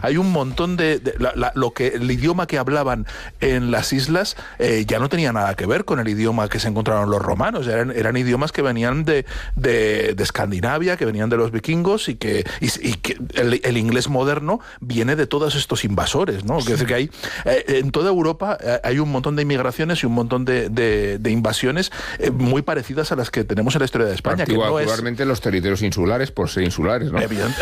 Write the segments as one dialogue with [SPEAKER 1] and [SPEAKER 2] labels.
[SPEAKER 1] hay un montón el idioma que hablaban en las islas ya no tenía nada que ver con el idioma que se encontraron los romanos, eran idiomas que venían de Escandinavia, que venían de los vikingos y que el inglés moderno viene de todos estos invasores, ¿no? Sí. Es decir, que hay en toda Europa hay un montón de inmigraciones y un montón de invasiones muy parecidas a las que tenemos en la historia de España.
[SPEAKER 2] Particularmente los territorios insulares, por ser insulares, ¿no?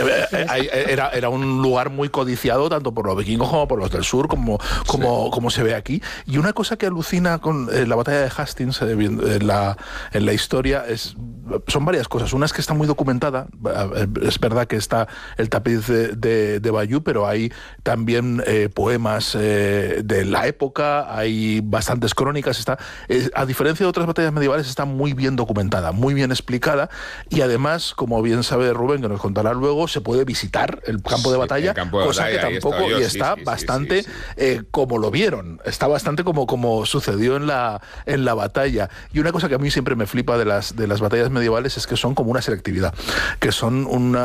[SPEAKER 1] Era un lugar muy codiciado tanto por los vikingos como por los del sur, como se ve aquí. Y una cosa que alucina con la batalla de Hastings en la historia son varias cosas. Una es que está muy documentada. Es verdad que está el tapiz de Bayeux, pero hay también poemas de la época, hay bastantes crónicas. A diferencia de otras batallas medievales, está muy bien documentada, muy bien explicada, y además, como bien sabe Rubén, que nos contará luego, se puede visitar el campo de batalla, cosa que tampoco, y está bastante como lo vieron, está bastante como sucedió en la batalla. Y una cosa que a mí siempre me flipa de las batallas medievales es que son como una selectividad, que son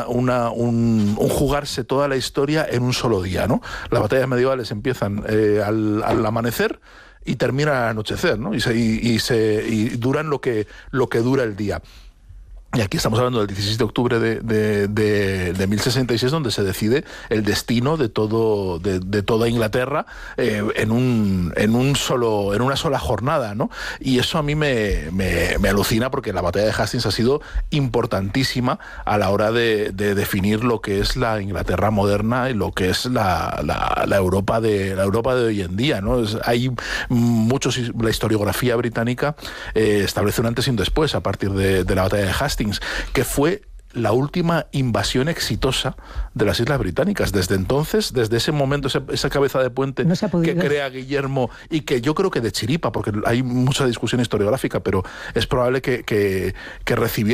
[SPEAKER 1] un jugarse toda la historia en un solo día, ¿no? Las batallas medievales empiezan al amanecer y terminan al anochecer, ¿no? Y duran lo que dura el día. Y aquí estamos hablando del 16 de octubre de 1066, donde se decide el destino de toda Inglaterra en una sola jornada, ¿no? Y eso a mí me alucina, porque la batalla de Hastings ha sido importantísima a la hora de definir lo que es la Inglaterra moderna y lo que es la Europa de hoy en día, ¿no? Hay la historiografía británica establece un antes y un después a partir de la batalla de Hastings, que fue la última invasión exitosa de las Islas Británicas. Desde entonces, desde ese momento, esa cabeza de puente que crea Guillermo, y que yo creo que de chiripa, porque hay mucha discusión historiográfica, pero es probable que recibiera